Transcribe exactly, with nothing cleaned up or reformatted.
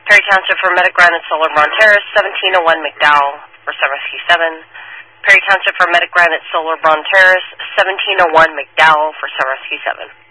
Perry Township for Medic Granite Solar Bron Terrace, seventeen oh one McDowell for Sun Rescue seven. Perry Township for Medic Granite Solar Bron Terrace, seventeen oh one McDowell for Sun Rescue seven.